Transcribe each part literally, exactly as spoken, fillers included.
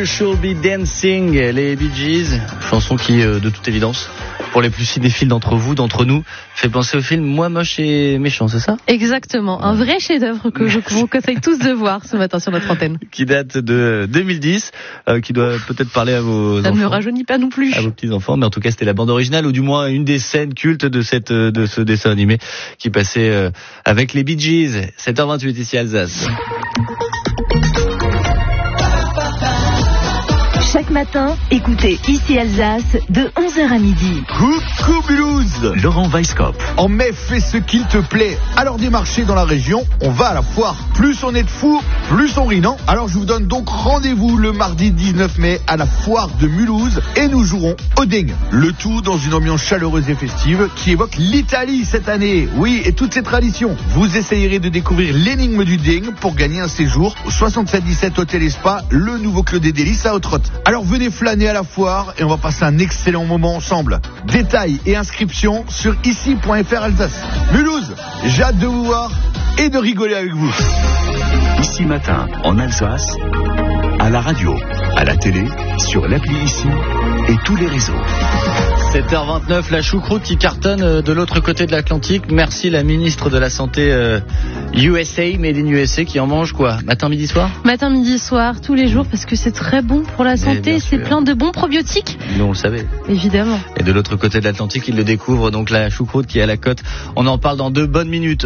You Should Be Dancing, les Bee Gees, chanson qui, de toute évidence, pour les plus cinéphiles d'entre vous, d'entre nous, fait penser au film Moi moche et méchant, c'est ça ? Exactement, un vrai chef-d'œuvre que je vous conseille tous de voir ce matin sur notre antenne. Qui date de deux mille dix, euh, qui doit peut-être parler à vos Ça enfants. Ça ne me rajeunit pas non plus. À vos petits-enfants, mais en tout cas c'était la bande originale, ou du moins une des scènes cultes de, cette, de ce dessin animé qui passait euh, avec les Bee Gees. sept heures vingt-huit ici Alsace. Chaque matin, écoutez Ici Alsace de onze heures à midi. Coucou Mulhouse, Laurent Weisskopf. En mai, fais ce qu'il te plaît. Alors des marchés dans la région, on va à la foire. Plus on est de fous, plus on rit, non ? Alors je vous donne donc rendez-vous le mardi dix-neuf mai à la foire de Mulhouse et nous jouerons au ding. Le tout dans une ambiance chaleureuse et festive qui évoque l'Italie cette année. Oui, et toutes ses traditions. Vous essayerez de découvrir l'énigme du ding pour gagner un séjour au soixante-sept dix-sept Hôtel et Spa, le nouveau Clos des Délices à Haute-Rotte. Alors venez flâner à la foire et on va passer un excellent moment ensemble. Détails et inscriptions sur ici point f r Alsace. Mulhouse, j'ai hâte de vous voir et de rigoler avec vous. Ici matin, en Alsace, à la radio, à la télé, sur l'appli Ici et tous les réseaux. sept heures vingt-neuf, la choucroute qui cartonne de l'autre côté de l'Atlantique. Merci la ministre de la Santé euh, U S A, Made in U S A, qui en mange quoi ? Matin, midi, soir ? Matin, midi, soir, tous les jours, parce que c'est très bon pour la santé. C'est plein de bons probiotiques. Nous, on le savait. Évidemment. Et de l'autre côté de l'Atlantique, ils le découvrent, donc la choucroute qui est à la côte. On en parle dans deux bonnes minutes.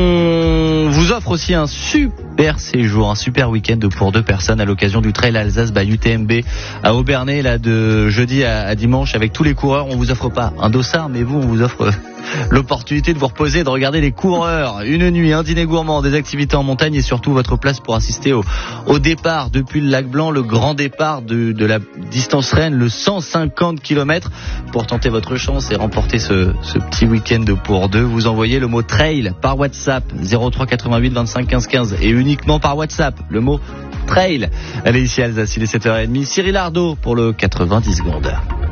On vous offre aussi un super séjour, un super week-end pour deux personnes à l'occasion du Trail Alsace by U T M B à Aubernais, là, de jeudi à, à dimanche, avec tous les coureurs. On vous offre pas un dossard, mais vous, on vous offre l'opportunité de vous reposer, de regarder les coureurs, une nuit, un dîner gourmand, des activités en montagne et surtout votre place pour assister au, au départ depuis le lac Blanc, le grand départ de, de la distance Rennes, le cent cinquante kilomètres. Pour tenter votre chance et remporter ce, ce petit week-end pour deux, vous envoyez le mot trail par WhatsApp zéro trois quatre-vingt-huit vingt-cinq quinze quinze et uniquement par WhatsApp le mot trail. Allez, ici Alsace, il est sept heures trente. Cyril Ardo pour le quatre-vingt-dix secondes.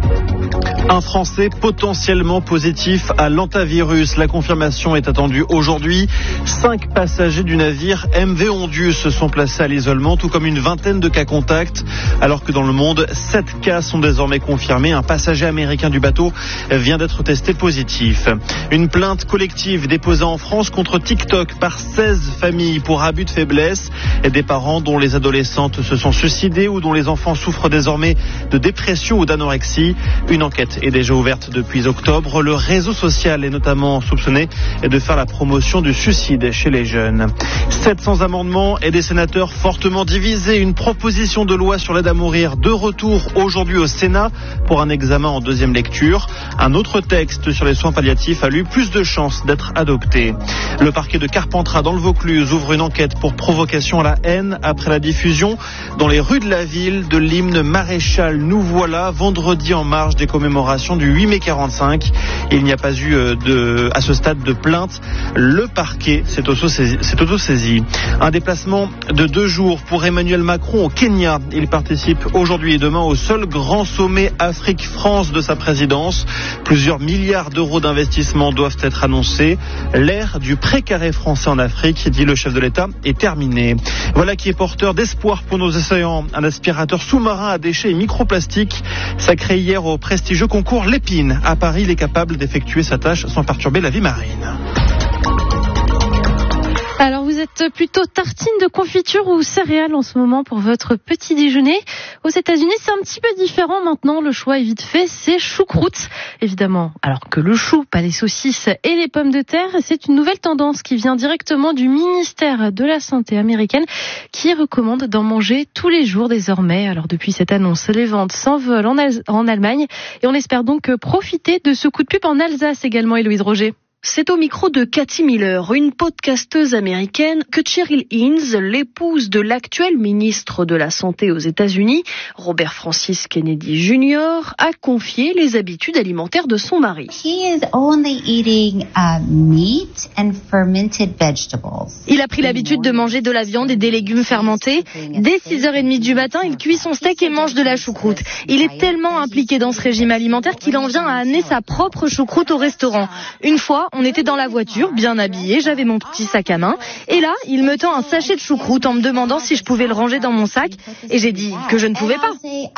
Un Français potentiellement positif à l'hantavirus. La confirmation est attendue aujourd'hui. Cinq passagers du navire M V Ondius se sont placés à l'isolement, tout comme une vingtaine de cas contacts, alors que dans le monde, sept cas sont désormais confirmés. Un passager américain du bateau vient d'être testé positif. Une plainte collective déposée en France contre TikTok par seize familles pour abus de faiblesse et des parents dont les adolescentes se sont suicidées ou dont les enfants souffrent désormais de dépression ou d'anorexie. Une enquête est déjà ouverte depuis octobre. Le réseau social est notamment soupçonné de faire la promotion du suicide chez les jeunes. sept cents amendements et des sénateurs fortement divisés. Une proposition de loi sur l'aide à mourir de retour aujourd'hui au Sénat pour un examen en deuxième lecture. Un autre texte sur les soins palliatifs a eu plus de chances d'être adopté. Le parquet de Carpentras dans le Vaucluse ouvre une enquête pour provocation à la haine après la diffusion dans les rues de la ville de l'hymne Maréchal Nous voilà vendredi en marge des commémorations du huit mai quarante-cinq. Il n'y a pas eu de, à ce stade de plainte. Le parquet s'est auto-saisi. Un déplacement de deux jours pour Emmanuel Macron au Kenya. Il participe aujourd'hui et demain au seul grand sommet Afrique-France de sa présidence. Plusieurs milliards d'euros d'investissement doivent être annoncés. L'ère du précaré français en Afrique, dit le chef de l'État, est terminée. Voilà qui est porteur d'espoir pour nos océans. Un aspirateur sous-marin à déchets et microplastiques sacré hier au prestigieux concours Lépine. À Paris, il est capable d'effectuer sa tâche sans perturber la vie marine. Alors vous êtes plutôt tartine de confiture ou céréales en ce moment pour votre petit déjeuner. Aux États-Unis, c'est un petit peu différent maintenant. Le choix est vite fait, c'est choucroute. Évidemment, alors que le chou, pas les saucisses et les pommes de terre, c'est une nouvelle tendance qui vient directement du ministère de la Santé américaine qui recommande d'en manger tous les jours désormais. Alors depuis cette annonce, les ventes s'envolent en, Al- en Allemagne et on espère donc profiter de ce coup de pub en Alsace également, Héloïse Roger. C'est au micro de Cathy Miller, une podcasteuse américaine, que Cheryl Hines, l'épouse de l'actuel ministre de la Santé aux États-Unis, Robert Francis Kennedy junior, a confié les habitudes alimentaires de son mari. He is only eating uh, meat and fermented vegetables. Il a pris l'habitude de manger de la viande et des légumes fermentés. Dès six heures trente du matin, il cuit son steak et mange de la choucroute. Il est tellement impliqué dans ce régime alimentaire qu'il en vient à amener sa propre choucroute au restaurant. Une fois, on était dans la voiture, bien habillés, j'avais mon petit sac à main. Et là, il me tend un sachet de choucroute en me demandant si je pouvais le ranger dans mon sac. Et j'ai dit que je ne pouvais pas.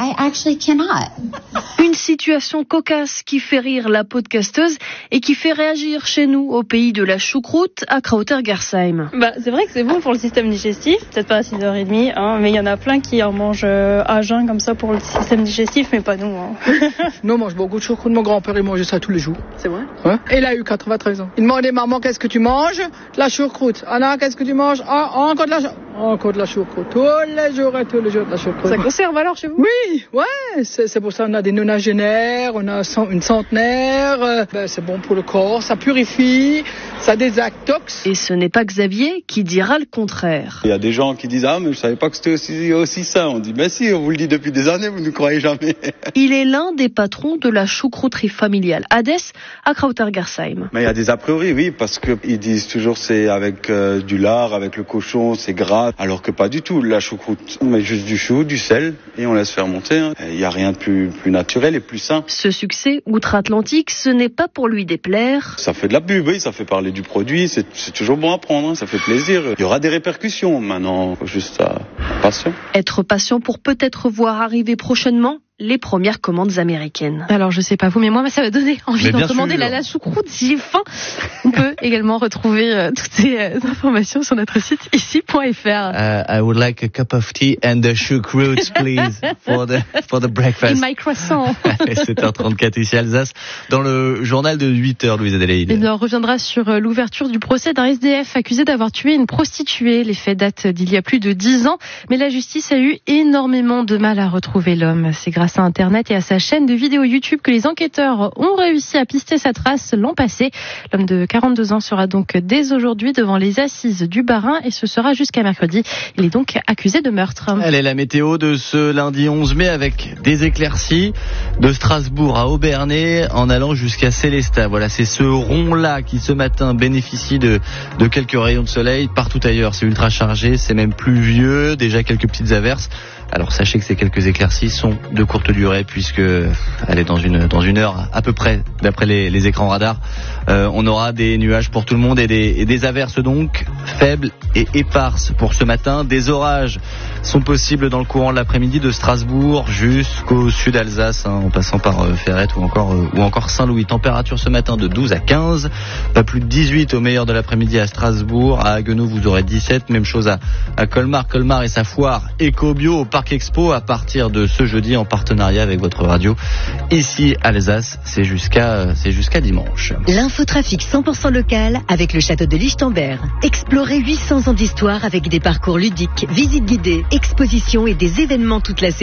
Une situation cocasse qui fait rire la podcasteuse et qui fait réagir chez nous, au pays de la choucroute, à Krauter-Gersheim. Bah, c'est vrai que c'est bon pour le système digestif, peut-être pas à six heures trente, hein, mais il y en a plein qui en mangent euh, à jeun comme ça pour le système digestif, mais pas nous. Hein. Nous, on mange beaucoup de choucroute. Mon grand-père, il mangeait ça tous les jours. C'est vrai? Ouais. Et il a eu quatre-vingt-treize ans. Il demandait, maman, qu'est-ce que tu manges? De la choucroute. Anna, qu'est-ce que tu manges? Ah, encore de la choucroute. Encore de la choucroute. Tous les jours et tous les jours de la choucroute. Ça conserve alors chez vous? Oui, ouais. C'est, c'est pour ça qu'on a des nonagénaires, on a cent, une centenaire. Euh, ben, c'est bon pour le corps, ça purifie, ça désintoxe. Et ce n'est pas Xavier qui dira le contraire. Il y a des gens qui disent « Ah, mais je savais pas que c'était aussi, aussi ça ». On dit « Ben si, on vous le dit depuis des années, vous ne croyez jamais ». Il est l'un des patrons de la choucrouterie familiale Hades à Krauter-Gersheim. Mais il y a des a priori, oui, parce qu'ils disent toujours c'est avec euh, du lard, avec le cochon, c'est gras, alors que pas du tout. La choucroute, on met juste du chou, du sel et on laisse fermenter. Hein. Il n'y a rien de plus, plus naturel et plus sain. Ce succès outre-Atlantique, ce n'est pas pour lui déplaire. Ça fait de la pub, oui, ça fait parler du produit, c'est, c'est toujours bon à prendre, hein, ça fait plaisir. Il y aura des répercussions, maintenant, faut juste euh, patient. Être patient pour peut-être voir arriver prochainement les premières commandes américaines. Alors je sais pas vous, mais moi ça m'a donné envie d'en commander la, la choucroute. J'ai faim. On peut également retrouver euh, toutes ces euh, informations sur notre site ici point f r. Uh, I would like a cup of tea and the choucroute, please, for the for the breakfast. In my croissant. sept heures trente-quatre ici Alsace. Dans le journal de huit heures, Louise Adélaïde. Eh bien, on reviendra sur euh, l'ouverture du procès d'un S D F accusé d'avoir tué une prostituée. Les faits datent d'il y a plus de dix ans, mais la justice a eu énormément de mal à retrouver l'homme. C'est grâce à Internet et à sa chaîne de vidéos YouTube que les enquêteurs ont réussi à pister sa trace l'an passé. L'homme de quarante-deux ans sera donc dès aujourd'hui devant les assises du Bas-Rhin et ce sera jusqu'à mercredi. Il est donc accusé de meurtre. Elle est la météo de ce lundi onze mai avec des éclaircies de Strasbourg à Aubernay en allant jusqu'à Célestat. Voilà, c'est ce rond-là qui ce matin bénéficie de, de quelques rayons de soleil. Partout ailleurs, c'est ultra chargé, c'est même pluvieux, déjà quelques petites averses. Alors sachez que ces quelques éclaircies sont de courte durée puisque elle est dans une dans une heure à peu près d'après les, les écrans radars. Euh, on aura des nuages pour tout le monde et des, et des averses donc faibles et éparses pour ce matin. Des orages sont possibles dans le courant de l'après-midi de Strasbourg jusqu'au sud Alsace, hein, en passant par euh, Ferrette ou encore euh, ou encore Saint-Louis. Température ce matin de douze à quinze, pas plus de dix-huit au meilleur de l'après-midi à Strasbourg. À Haguenau vous aurez dix-sept, même chose à, à Colmar. Colmar et sa foire Eco-Bio au Parc Expo à partir de ce jeudi en partenariat avec votre radio. Ici Alsace, c'est jusqu'à c'est jusqu'à dimanche. L'infotrafic cent pour cent local avec le château de Lichtenberg. Explorez huit cents ans d'histoire avec des parcours ludiques, visites guidées, expositions et des événements toute la saison.